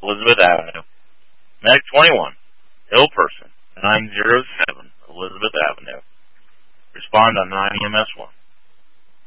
Elizabeth Avenue. Medic 21, Hill Person, 907 Elizabeth Avenue. Respond on 9 EMS 1.